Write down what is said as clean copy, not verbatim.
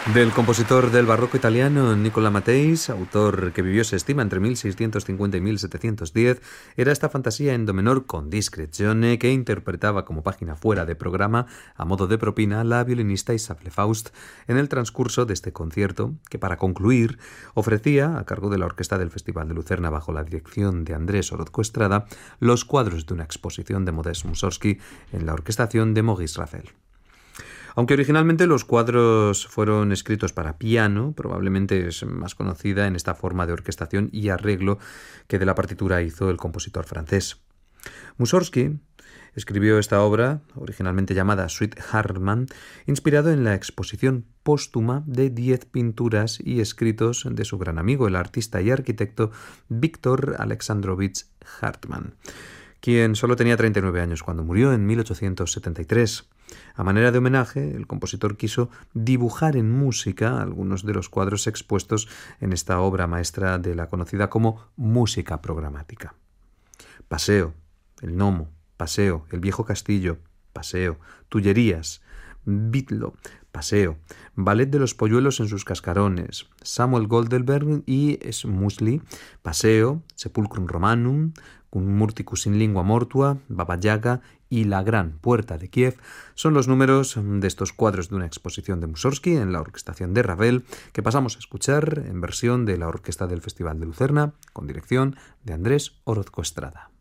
Del compositor del barroco italiano Nicola Matteis, autor que vivió, se estima, entre 1650 y 1710, era esta fantasía en do menor con discrezione que interpretaba como página fuera de programa, a modo de propina, la violinista Isabelle Faust en el transcurso de este concierto, que para concluir ofrecía, a cargo de la orquesta del Festival de Lucerna bajo la dirección de Andrés Orozco Estrada, los cuadros de una exposición de Modest Mussorgsky en la orquestación de Maurice Ravel. Aunque originalmente los cuadros fueron escritos para piano, probablemente es más conocida en esta forma de orquestación y arreglo que de la partitura hizo el compositor francés. Mussorgsky escribió esta obra, originalmente llamada Suite Hartmann, inspirado en la exposición póstuma de 10 pinturas y escritos de su gran amigo, el artista y arquitecto Víctor Alexandrovich Hartmann, quien solo tenía 39 años cuando murió en 1873. A manera de homenaje, el compositor quiso dibujar en música algunos de los cuadros expuestos en esta obra maestra de la conocida como música programática. Paseo, el Nomo, Paseo, el Viejo Castillo, Paseo, Tullerías, Bitlo, Paseo, Ballet de los Polluelos en sus cascarones, Samuel Goldberg y Smusli, Paseo, Sepulcrum Romanum, Cum Murticus in Lingua Mortua, Baba Yaga y La Gran Puerta de Kiev son los números de estos cuadros de una exposición de Mussorgsky en la orquestación de Ravel, que pasamos a escuchar en versión de la orquesta del Festival de Lucerna, con dirección de Andrés Orozco Estrada.